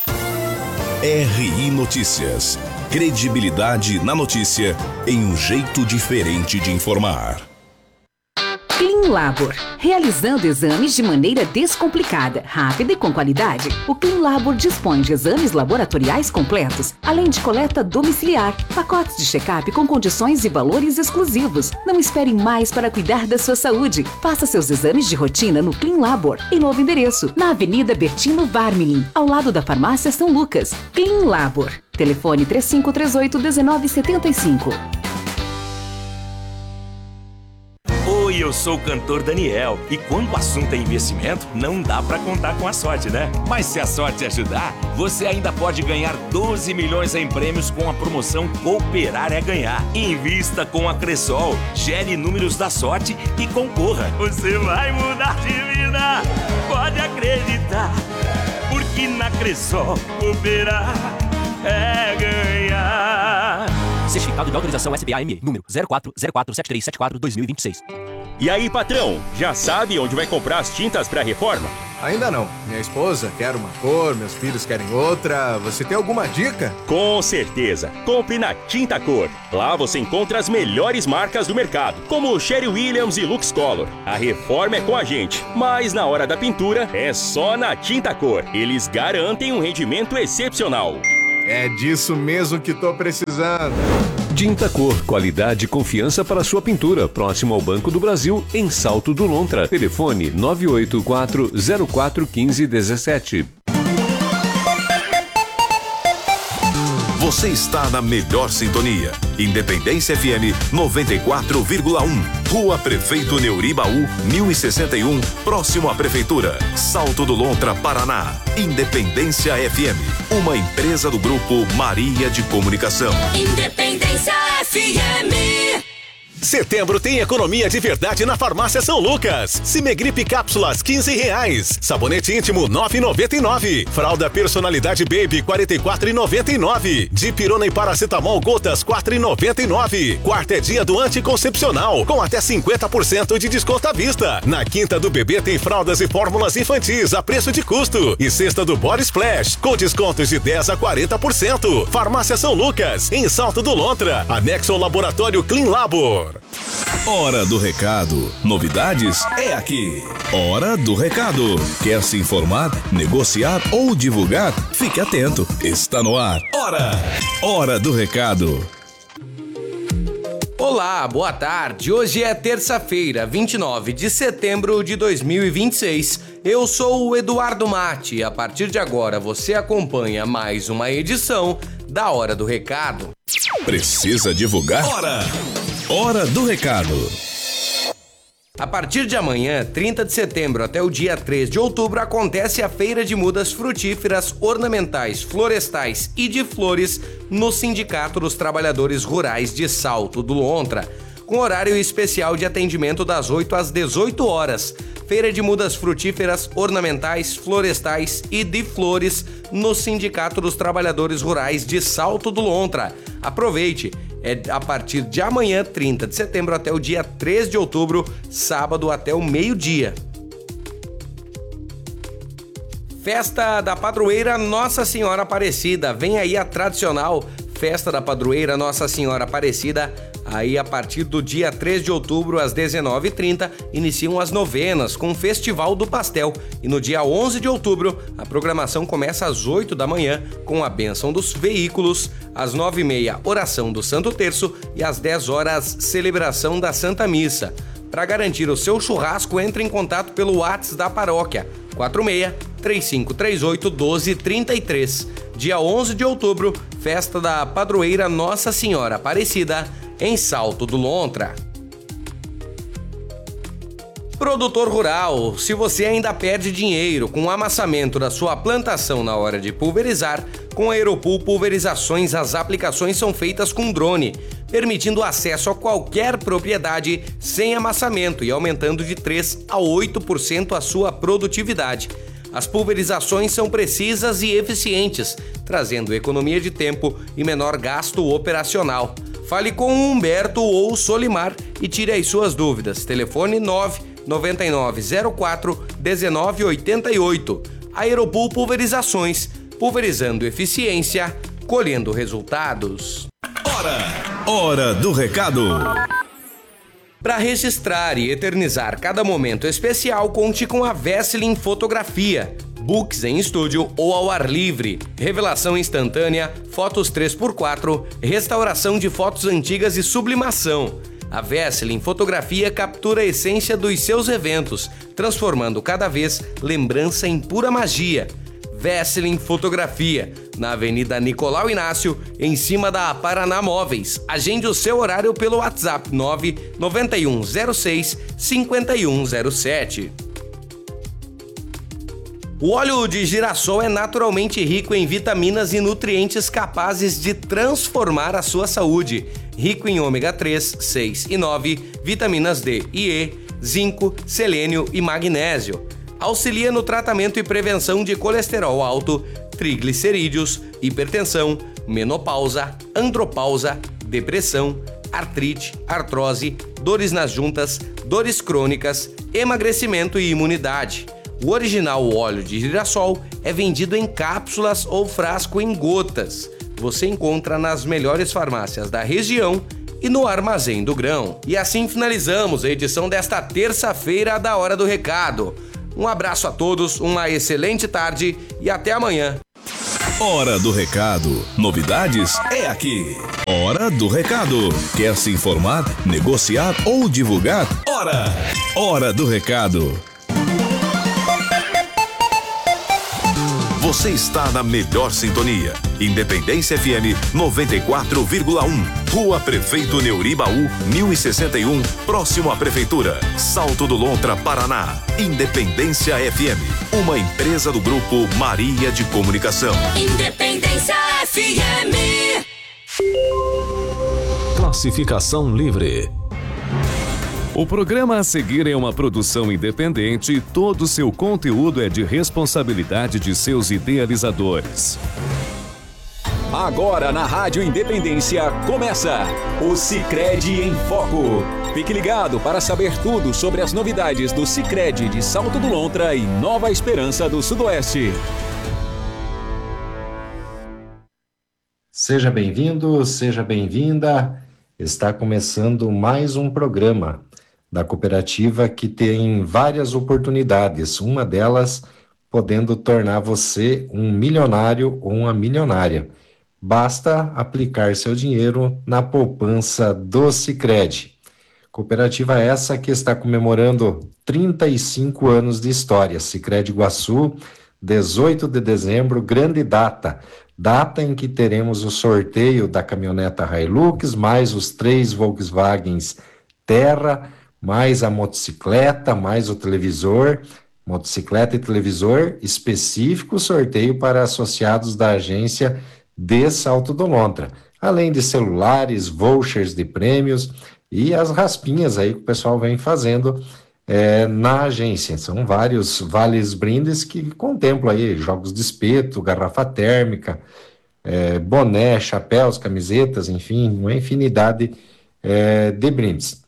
R I Notícias. Credibilidade na notícia em um jeito diferente de informar. Clean Labor, realizando exames de maneira descomplicada, rápida e com qualidade. O Clean Labor dispõe de exames laboratoriais completos, além de coleta domiciliar, pacotes de check-up com condições e valores exclusivos. Não espere mais para cuidar da sua saúde. Faça seus exames de rotina no Clean Labor, em novo endereço, na Avenida Bertino Varmilin, ao lado da Farmácia São Lucas. Clean Labor. Telefone três cinco três oito, um nove sete cinco. Oi, eu sou o cantor Daniel e quando o assunto é investimento, não dá pra contar com a sorte, né? Mas se a sorte ajudar, você ainda pode ganhar doze milhões em prêmios com a promoção Cooperar é Ganhar. Invista com a Cressol, gere números da sorte e concorra. Você vai mudar de vida, pode acreditar, porque na Cressol cooperar é ganhar. Certificado de autorização S B A M E, número zero quatro zero quatro sete três sete quatro dois mil e vinte e seis. E aí, patrão, já sabe onde vai comprar as tintas para reforma? Ainda não. Minha esposa quer uma cor, meus filhos querem outra. Você tem alguma dica? Com certeza. Compre na Tinta Cor. Lá você encontra as melhores marcas do mercado, como Sherry Williams e Lux Color. A reforma é com a gente, mas na hora da pintura é só na Tinta Cor. Eles garantem um rendimento excepcional. É disso mesmo que tô precisando. Tinta Cor, qualidade e confiança para sua pintura. Próximo ao Banco do Brasil, em Salto do Lontra. Telefone nove oito quatro zero quatro um cinco um sete. Você está na melhor sintonia. Independência F M noventa e quatro vírgula um. Rua Prefeito Neuribaú, mil e sessenta e um, próximo à Prefeitura. Salto do Lontra, Paraná. Independência F M, uma empresa do Grupo Maria de Comunicação. Independência F M. Setembro tem economia de verdade na Farmácia São Lucas. Cimegripe cápsulas quinze reais. Sabonete íntimo nove e noventa e nove. Fralda personalidade baby quarenta e quatro e noventa e nove. Dipirona e paracetamol gotas quatro e noventa e nove. Quarta é dia do anticoncepcional com até cinquenta por cento de desconto à vista. Na quinta do bebê tem fraldas e fórmulas infantis a preço de custo. E sexta do Body Splash com descontos de dez a quarenta por cento. Farmácia São Lucas em Salto do Lontra. Anexo ao laboratório Clean Labor. Hora do recado. Novidades é aqui. Hora do recado. Quer se informar, negociar ou divulgar? Fique atento. Está no ar. Hora. Hora do recado. Olá, boa tarde. Hoje é terça-feira, vinte e nove de setembro de dois mil e vinte e seis. Eu sou o Eduardo Mate e a partir de agora você acompanha mais uma edição da Hora do Recado. Precisa divulgar? Hora. Hora do Recado. A partir de amanhã, trinta de setembro, até o dia três de outubro, acontece a Feira de Mudas Frutíferas, Ornamentais, Florestais e de Flores no Sindicato dos Trabalhadores Rurais de Salto do Lontra, com horário especial de atendimento das oito às dezoito horas. Feira de Mudas Frutíferas, Ornamentais, Florestais e de Flores no Sindicato dos Trabalhadores Rurais de Salto do Lontra. Aproveite! É a partir de amanhã, trinta de setembro, até o dia três de outubro, sábado até o meio-dia. Festa da Padroeira Nossa Senhora Aparecida. Vem aí a tradicional Festa da Padroeira Nossa Senhora Aparecida. Aí, a partir do dia três de outubro, às dezenove e trinta, iniciam as novenas com o Festival do Pastel. E no dia onze de outubro, a programação começa às oito da manhã, com a bênção dos veículos, às nove e meia, oração do Santo Terço e às dez horas, celebração da Santa Missa. Para garantir o seu churrasco, entre em contato pelo WhatsApp da paróquia, quatro seis, três cinco três oito, um dois três três. Dia onze de outubro, Festa da Padroeira Nossa Senhora Aparecida, em Salto do Lontra. Produtor rural, se você ainda perde dinheiro com o amassamento da sua plantação na hora de pulverizar, com a Aeropool Pulverizações as aplicações são feitas com drone, permitindo acesso a qualquer propriedade sem amassamento e aumentando de três a oito por cento a sua produtividade. As pulverizações são precisas e eficientes, trazendo economia de tempo e menor gasto operacional. Fale com o Humberto ou o Solimar e tire as suas dúvidas. Telefone nove nove nove zero quatro um nove oito oito. Aeropool Pulverizações, pulverizando eficiência, colhendo resultados. Hora, hora do recado. Para registrar e eternizar cada momento especial, conte com a Vesselin Fotografia. Books em estúdio ou ao ar livre, revelação instantânea, fotos três por quatro, restauração de fotos antigas e sublimação. A Vesselin Fotografia captura a essência dos seus eventos, transformando cada vez lembrança em pura magia. Vesseling Fotografia, na Avenida Nicolau Inácio, em cima da Paraná Móveis. Agende o seu horário pelo WhatsApp nove nove um zero seis cinco um zero sete. O óleo de girassol é naturalmente rico em vitaminas e nutrientes capazes de transformar a sua saúde. Rico em ômega três, seis e nove, vitaminas D e E, zinco, selênio e magnésio. Auxilia no tratamento e prevenção de colesterol alto, triglicerídeos, hipertensão, menopausa, andropausa, depressão, artrite, artrose, dores nas juntas, dores crônicas, emagrecimento e imunidade. O original óleo de girassol é vendido em cápsulas ou frasco em gotas. Você encontra nas melhores farmácias da região e no Armazém do Grão. E assim finalizamos a edição desta terça-feira da Hora do Recado. Um abraço a todos, uma excelente tarde e até amanhã. Hora do Recado. Novidades é aqui. Hora do Recado. Quer se informar, negociar ou divulgar? Hora! Hora do Recado. Você está na melhor sintonia. Independência F M noventa e quatro vírgula um. Rua Prefeito Neuribaú, mil e sessenta e um, próximo à Prefeitura. Salto do Lontra, Paraná. Independência F M, uma empresa do Grupo Maria de Comunicação. Independência F M. Classificação livre. O programa a seguir é uma produção independente e todo seu conteúdo é de responsabilidade de seus idealizadores. Agora na Rádio Independência começa o Sicredi em Foco. Fique ligado para saber tudo sobre as novidades do Sicredi de Salto do Lontra e Nova Esperança do Sudoeste. Seja bem-vindo, seja bem-vinda. Está começando mais um programa da cooperativa que tem várias oportunidades, uma delas podendo tornar você um milionário ou uma milionária. Basta aplicar seu dinheiro na poupança do Sicredi. Cooperativa essa que está comemorando trinta e cinco anos de história. Sicredi Iguaçu, dezoito de dezembro, grande data. Data em que teremos o sorteio da caminhoneta Hilux, mais os três Volkswagens Terra, mais a motocicleta, mais o televisor, motocicleta e televisor, específico sorteio para associados da agência de Salto do Lontra, além de celulares, vouchers de prêmios e as raspinhas aí que o pessoal vem fazendo é, na agência. São vários vales brindes que contemplam aí jogos de espeto, garrafa térmica, é, boné, chapéus, camisetas, enfim, uma infinidade é, de brindes.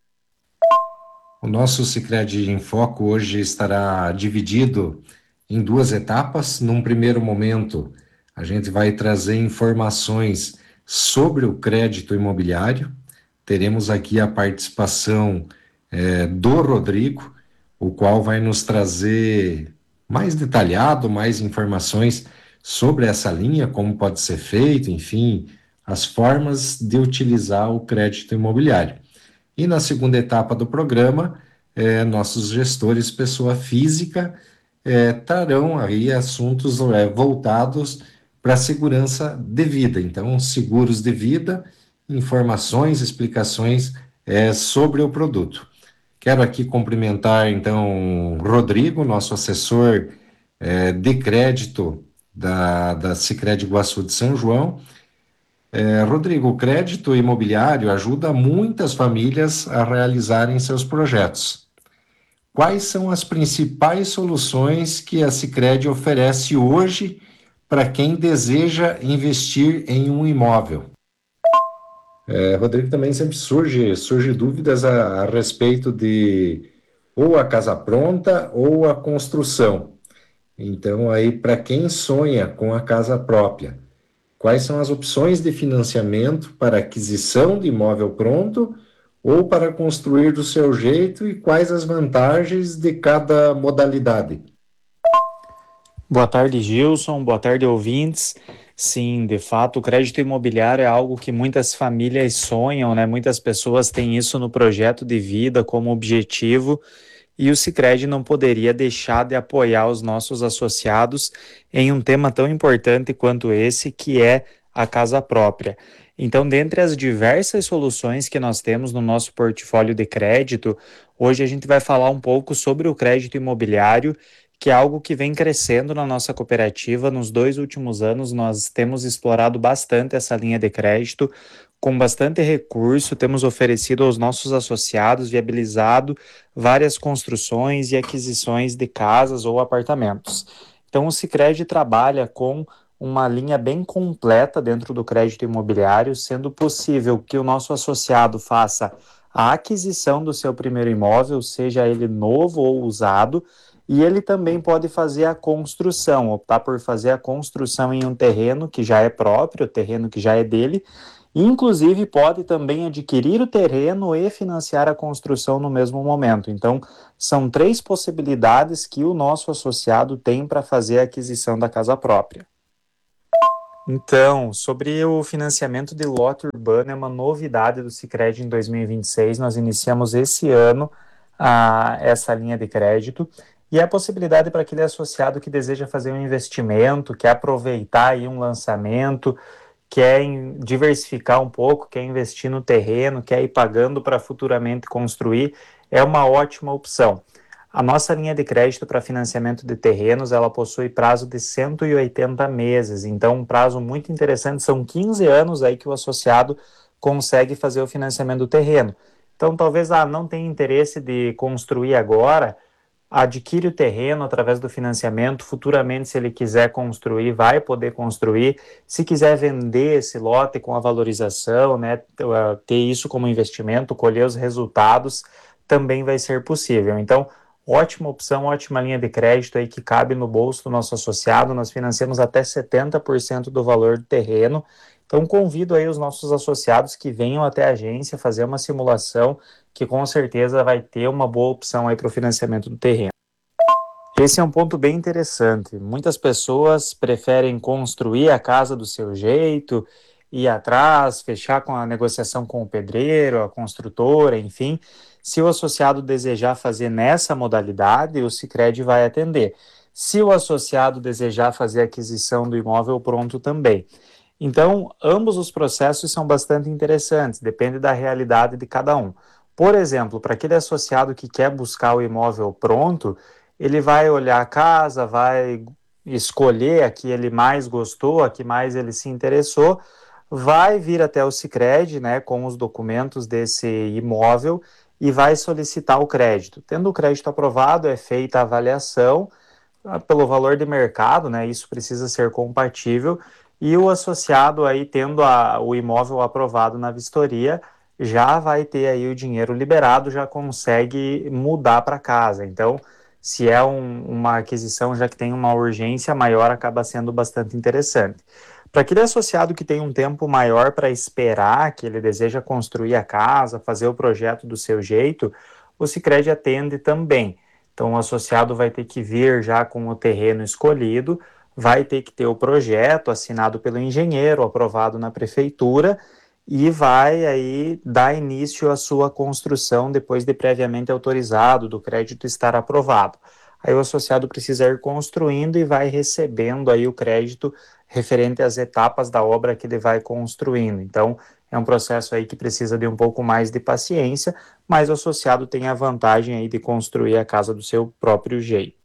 O nosso Sicredi em Foco hoje estará dividido em duas etapas. Num primeiro momento, a gente vai trazer informações sobre o crédito imobiliário. Teremos aqui a participação é, do Rodrigo, o qual vai nos trazer mais detalhado, mais informações sobre essa linha, como pode ser feito, enfim, as formas de utilizar o crédito imobiliário. E na segunda etapa do programa, é, nossos gestores, pessoa física, é, trarão aí assuntos é, voltados para a segurança de vida. Então, seguros de vida, informações, explicações é, sobre o produto. Quero aqui cumprimentar, então, Rodrigo, nosso assessor é, de crédito da, da Sicredi Iguaçu de São João. É, Rodrigo, o crédito imobiliário ajuda muitas famílias a realizarem seus projetos. Quais são as principais soluções que a Sicredi oferece hoje para quem deseja investir em um imóvel? É, Rodrigo, também sempre surge, surge dúvidas a, a respeito de ou a casa pronta ou a construção. Então, aí, para quem sonha com a casa própria, quais são as opções de financiamento para aquisição de imóvel pronto ou para construir do seu jeito e quais as vantagens de cada modalidade? Boa tarde, Gilson. Boa tarde, ouvintes. Sim, de fato, o crédito imobiliário é algo que muitas famílias sonham, né? Muitas pessoas têm isso no projeto de vida como objetivo e o Sicredi não poderia deixar de apoiar os nossos associados em um tema tão importante quanto esse, que é a casa própria. Então, dentre as diversas soluções que nós temos no nosso portfólio de crédito, hoje a gente vai falar um pouco sobre o crédito imobiliário, que é algo que vem crescendo na nossa cooperativa. Nos dois últimos anos, nós temos explorado bastante essa linha de crédito, com bastante recurso, temos oferecido aos nossos associados, viabilizado várias construções e aquisições de casas ou apartamentos. Então, o Sicredi trabalha com uma linha bem completa dentro do crédito imobiliário, sendo possível que o nosso associado faça a aquisição do seu primeiro imóvel, seja ele novo ou usado, e ele também pode fazer a construção, optar por fazer a construção em um terreno que já é próprio, terreno que já é dele, e inclusive pode também adquirir o terreno e financiar a construção no mesmo momento. Então, são três possibilidades que o nosso associado tem para fazer a aquisição da casa própria. Então, sobre o financiamento de lote urbano, é uma novidade do Sicredi em dois mil e vinte e seis. Nós iniciamos esse ano a, essa linha de crédito, e é a possibilidade para aquele associado que deseja fazer um investimento, quer aproveitar aí um lançamento, quer diversificar um pouco, quer investir no terreno, quer ir pagando para futuramente construir, é uma ótima opção. A nossa linha de crédito para financiamento de terrenos, ela possui prazo de cento e oitenta meses, então um prazo muito interessante, são quinze anos aí que o associado consegue fazer o financiamento do terreno. Então talvez ah, não tenha interesse de construir agora, adquire o terreno através do financiamento, futuramente se ele quiser construir, vai poder construir, se quiser vender esse lote com a valorização, né, ter isso como investimento, colher os resultados, também vai ser possível. Então, ótima opção, ótima linha de crédito aí que cabe no bolso do nosso associado. Nós financiamos até setenta por cento do valor do terreno. Então, convido aí os nossos associados que venham até a agência fazer uma simulação, que com certeza vai ter uma boa opção aí para o financiamento do terreno. Esse é um ponto bem interessante. Muitas pessoas preferem construir a casa do seu jeito, ir atrás, fechar com a negociação com o pedreiro, a construtora, enfim. Se o associado desejar fazer nessa modalidade, o Sicredi vai atender. Se o associado desejar fazer a aquisição do imóvel pronto também. Então, ambos os processos são bastante interessantes, depende da realidade de cada um. Por exemplo, para aquele associado que quer buscar o imóvel pronto, ele vai olhar a casa, vai escolher a que ele mais gostou, a que mais ele se interessou, vai vir até o Sicredi, né, com os documentos desse imóvel e vai solicitar o crédito. Tendo o crédito aprovado, é feita a avaliação pelo valor de mercado, né, isso precisa ser compatível, e o associado aí tendo a, o imóvel aprovado na vistoria, já vai ter aí o dinheiro liberado, já consegue mudar para casa. Então, se é um, uma aquisição já que tem uma urgência maior, acaba sendo bastante interessante. Para aquele associado que tem um tempo maior para esperar, que ele deseja construir a casa, fazer o projeto do seu jeito, o Sicredi atende também. Então, o associado vai ter que vir já com o terreno escolhido, vai ter que ter o projeto assinado pelo engenheiro, aprovado na prefeitura, e vai aí dar início à sua construção depois de previamente autorizado, do crédito estar aprovado. Aí o associado precisa ir construindo e vai recebendo aí o crédito referente às etapas da obra que ele vai construindo. Então, é um processo aí que precisa de um pouco mais de paciência, mas o associado tem a vantagem aí de construir a casa do seu próprio jeito.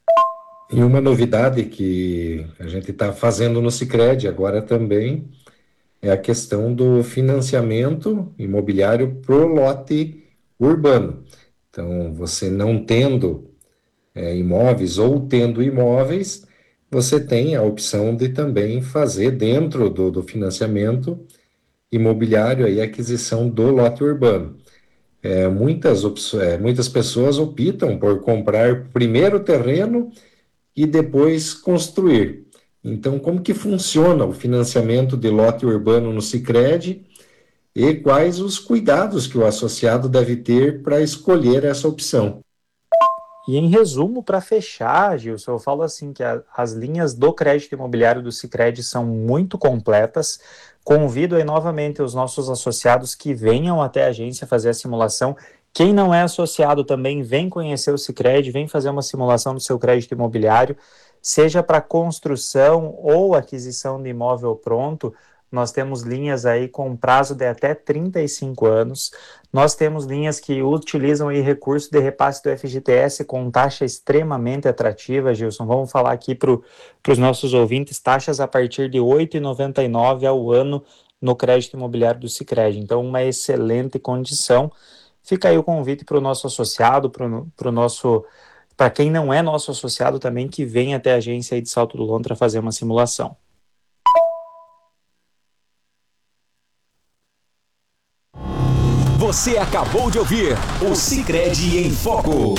E uma novidade que a gente está fazendo no Sicredi agora também é a questão do financiamento imobiliário pro lote urbano. Então, você não tendo é, imóveis ou tendo imóveis, você tem a opção de também fazer dentro do, do financiamento imobiliário aí, a aquisição do lote urbano. É, muitas, é, muitas pessoas optam por comprar primeiro o terreno e depois construir. Então, como que funciona o financiamento de lote urbano no Sicredi e quais os cuidados que o associado deve ter para escolher essa opção? E em resumo, para fechar, Gilson, eu falo assim que a, as linhas do crédito imobiliário do Sicredi são muito completas. Convido aí novamente os nossos associados que venham até a agência fazer a simulação Quem não é associado também, vem conhecer o Sicredi, vem fazer uma simulação do seu crédito imobiliário, seja para construção ou aquisição de imóvel pronto. Nós temos linhas aí com prazo de até trinta e cinco anos. Nós temos linhas que utilizam aí recurso de repasse do F G T S com taxa extremamente atrativa, Gilson. Vamos falar aqui para os nossos ouvintes, taxas a partir de oito reais e noventa e nove centavos ao ano no crédito imobiliário do Sicredi. Então, uma excelente condição. Fica aí o convite para o nosso associado, para o nosso... para quem não é nosso associado também, que vem até a agência aí de Salto do Lontra fazer uma simulação. Você acabou de ouvir o Sicredi em Foco.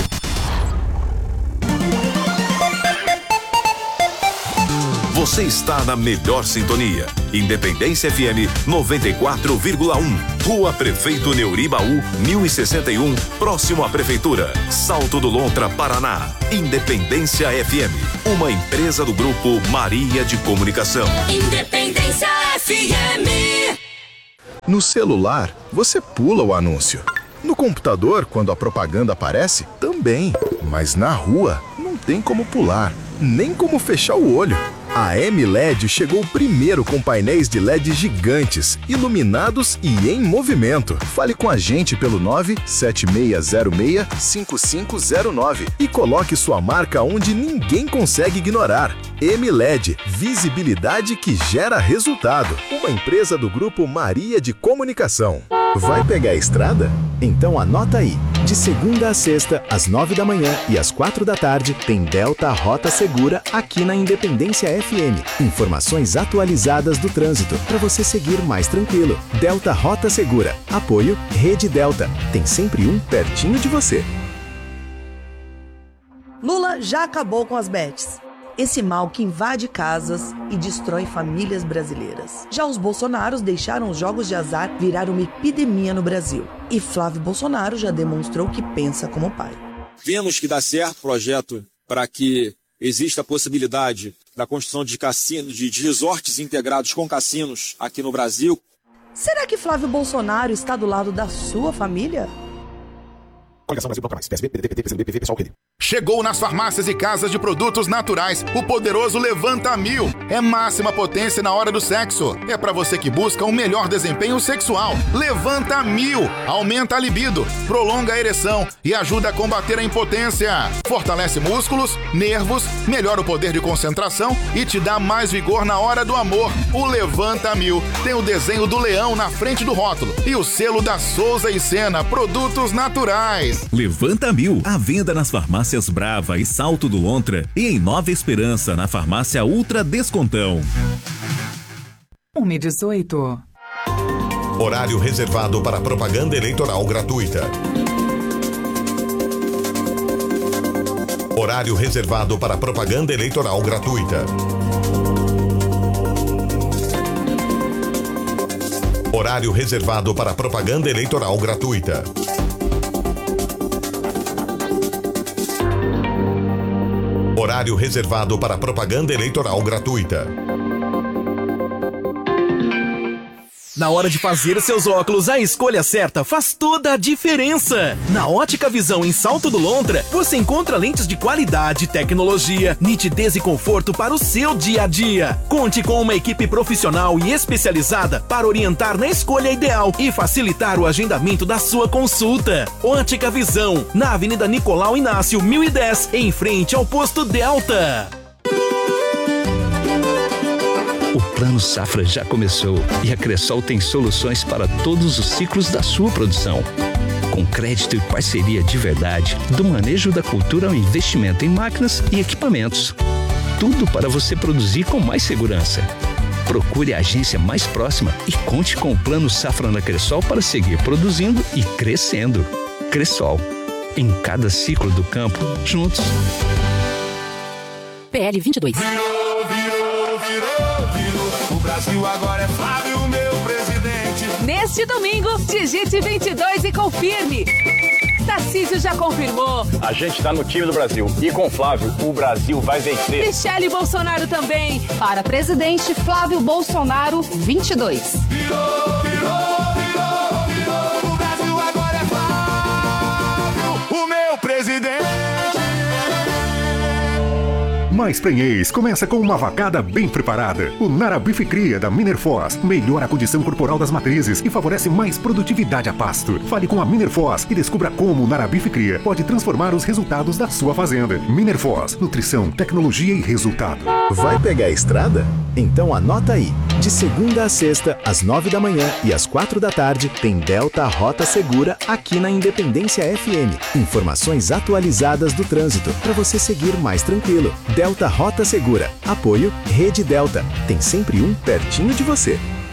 Você está na melhor sintonia. Independência F M noventa e quatro vírgula um. Rua Prefeito Neuribaú, mil e sessenta e um, próximo à Prefeitura. Salto do Lontra, Paraná. Independência F M, uma empresa do Grupo Maria de Comunicação. Independência F M. No celular, você pula o anúncio. No computador, quando a propaganda aparece, também. Mas na rua, não tem como pular, nem como fechar o olho. A M L E D chegou primeiro com painéis de L E D gigantes, iluminados e em movimento. Fale com a gente pelo nove sete seis zero seis cinco cinco zero nove e coloque sua marca onde ninguém consegue ignorar. M L E D, visibilidade que gera resultado. Uma empresa do Grupo Maria de Comunicação. Vai pegar a estrada? Então anota aí. De segunda a sexta, às nove da manhã e às quatro da tarde, tem Delta Rota Segura aqui na Independência F M. Informações atualizadas do trânsito para você seguir mais tranquilo. Delta Rota Segura. Apoio Rede Delta. Tem sempre um pertinho de você. Lula já acabou com as bets. Esse mal que invade casas e destrói famílias brasileiras. Já os bolsonaros deixaram os jogos de azar virar uma epidemia no Brasil. E Flávio Bolsonaro já demonstrou que pensa como pai. Vemos que dá certo o projeto para que exista a possibilidade da construção de cassinos, de, de resorts integrados com cassinos aqui no Brasil. Será que Flávio Bolsonaro está do lado da sua família? Chegou nas farmácias e casas de produtos naturais o poderoso Levanta Mil. É máxima potência na hora do sexo. É pra você que busca um melhor desempenho sexual. Levanta Mil. Aumenta a libido, prolonga a ereção e ajuda a combater a impotência. Fortalece músculos, nervos, melhora o poder de concentração e te dá mais vigor na hora do amor. O Levanta Mil tem o desenho do leão na frente do rótulo e o selo da Souza e Sena Produtos Naturais. Levanta Mil, à venda nas farmácias Brava e Salto do Lontra e em Nova Esperança, na farmácia Ultra Descontão. um e dezoito. Horário reservado para propaganda eleitoral gratuita. Horário reservado para propaganda eleitoral gratuita. Horário reservado para propaganda eleitoral gratuita. Horário reservado para propaganda eleitoral gratuita. Na hora de fazer seus óculos, a escolha certa faz toda a diferença. Na Ótica Visão em Salto do Lontra, você encontra lentes de qualidade, tecnologia, nitidez e conforto para o seu dia a dia. Conte com uma equipe profissional e especializada para orientar na escolha ideal e facilitar o agendamento da sua consulta. Ótica Visão, na Avenida Nicolau Inácio, mil e dez, em frente ao Posto Delta. O Plano Safra já começou e a Cressol tem soluções para todos os ciclos da sua produção. Com crédito e parceria de verdade, do manejo da cultura ao investimento em máquinas e equipamentos. Tudo para você produzir com mais segurança. Procure a agência mais próxima e conte com o Plano Safra na Cressol para seguir produzindo e crescendo. Cressol, em cada ciclo do campo, juntos. P L vinte e dois. O Brasil agora é Flávio, meu presidente. Neste domingo, digite vinte e dois e confirme. Tarcísio já confirmou. A gente tá no time do Brasil. E com Flávio, o Brasil vai vencer. Michele Bolsonaro também. Para presidente, Flávio Bolsonaro, vinte e dois. Virou, virou, virou, virou. O Brasil agora é Flávio. mais prenhez começa com uma vacada bem preparada. O Narabif Cria da Minerfoz melhora a condição corporal das matrizes e favorece mais produtividade a pasto. Fale com a Minerfoz e descubra como o Narabif Cria pode transformar os resultados da sua fazenda. Minerfoz, nutrição, tecnologia e resultado. Vai pegar a estrada? Então anota aí. De segunda a sexta, às nove da manhã e às quatro da tarde, tem Delta Rota Segura aqui na Independência F M. Informações atualizadas do trânsito para você seguir mais tranquilo. Delta Rota Segura. Apoio Rede Delta. Tem sempre um pertinho de você.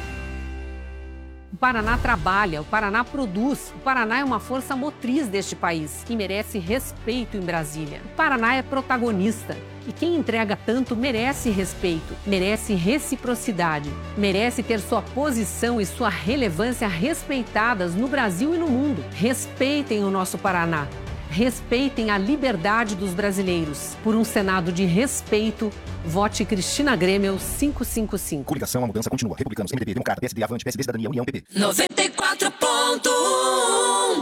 O Paraná trabalha, o Paraná produz, o Paraná é uma força motriz deste país e merece respeito em Brasília. O Paraná é protagonista e quem entrega tanto merece respeito, merece reciprocidade, merece ter sua posição e sua relevância respeitadas no Brasil e no mundo. Respeitem o nosso Paraná. Respeitem a liberdade dos brasileiros. Por um Senado de respeito, vote Cristina Grêmio quinhentos e cinquenta e cinco. Coligação, a mudança continua. Republicanos, M D B, Democrata, P S D, Avante, P S D, Cidadania, União, P P. noventa e quatro ponto um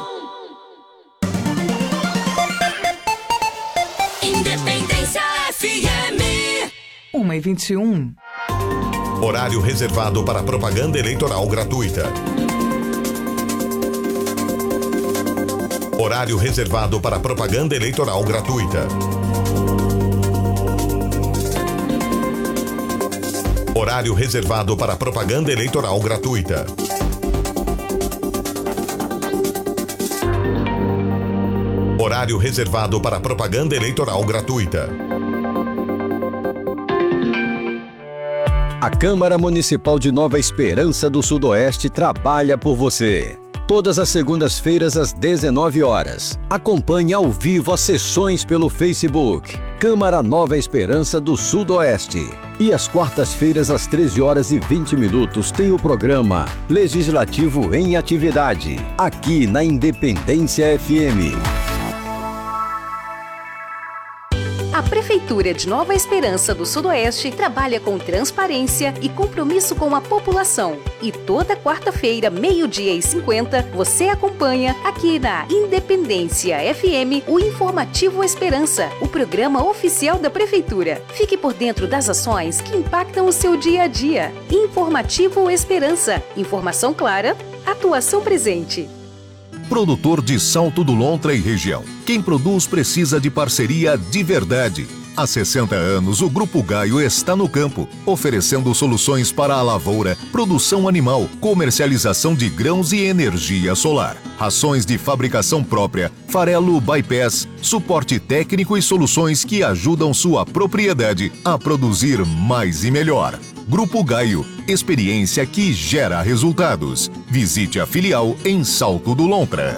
Independência F M. uma e vinte e um. Horário reservado para propaganda eleitoral gratuita. Horário reservado para propaganda eleitoral gratuita. Horário reservado para propaganda eleitoral gratuita. Horário reservado para propaganda eleitoral gratuita. A Câmara Municipal de Nova Esperança do Sudoeste trabalha por você. Todas as segundas-feiras às dezenove horas. Acompanhe ao vivo as sessões pelo Facebook. Câmara Nova Esperança do Sudoeste. E às quartas-feiras às treze horas e vinte minutos tem o programa Legislativo em Atividade, aqui na Independência F M. A Prefeitura de Nova Esperança do Sudoeste trabalha com transparência e compromisso com a população. E toda quarta-feira, meio-dia e cinquenta, você acompanha aqui na Independência F M o Informativo Esperança, o programa oficial da Prefeitura. Fique por dentro das ações que impactam o seu dia a dia. Informativo Esperança. Informação clara, atuação presente. Produtor de Salto do Lontra e região. Quem produz precisa de parceria de verdade. Há sessenta anos, o Grupo Gaio está no campo, oferecendo soluções para a lavoura, produção animal, comercialização de grãos e energia solar. Rações de fabricação própria, farelo bypass, suporte técnico e soluções que ajudam sua propriedade a produzir mais e melhor. Grupo Gaio, experiência que gera resultados. Visite a filial em Salto do Lontra.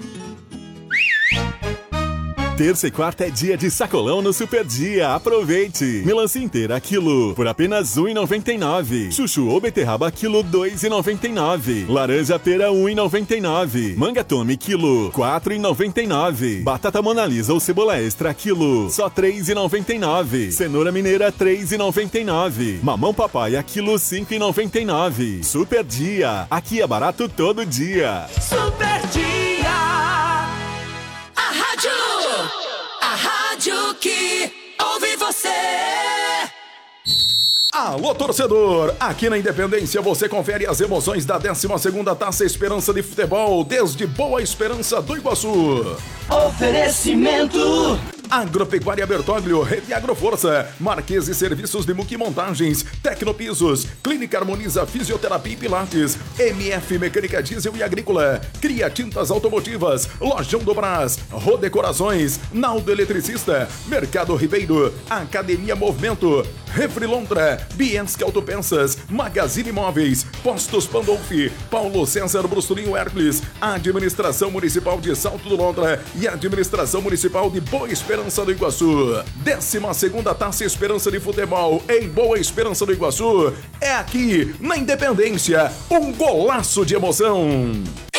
Terça e quarta é dia de sacolão no Super Dia. Aproveite! Melancia inteira quilo por apenas um real e noventa e nove centavos. Chuchu ou beterraba quilo dois reais e noventa e nove centavos. Laranja pera um real e noventa e nove centavos. Manga tome quilo quatro reais e noventa e nove centavos. Batata Mona Lisa ou cebola extra quilo só três reais e noventa e nove centavos. Cenoura mineira três reais e noventa e nove centavos. Mamão papaya quilo cinco reais e noventa e nove centavos. Super Dia. Aqui é barato todo dia. Super Dia. A rádio. A rádio que ouve você. Alô, torcedor! Aqui na Independência você confere as emoções da décima segunda Taça Esperança de Futebol desde Boa Esperança do Iguaçu. Oferecimento Agropecuária Bertoglio, Rede Agroforça, Marquese Serviços de Muque Montagens, Tecnopisos, Clínica Harmoniza Fisioterapia e Pilates, M F Mecânica Diesel e Agrícola, Cria Tintas Automotivas, Lojão do Brás, Rodecorações, Naldo Eletricista, Mercado Ribeiro, Academia Movimento, Refri Lontra, Bienski Autopeças, Magazine Imóveis, Postos Pandolfi, Paulo César Brusturinho Hércules, Administração Municipal de Salto do Lontra e Administração Municipal de Boa Esperança do Iguaçu. décima segunda Taça Esperança de Futebol em Boa Esperança do Iguaçu é aqui na Independência. Um golaço de emoção.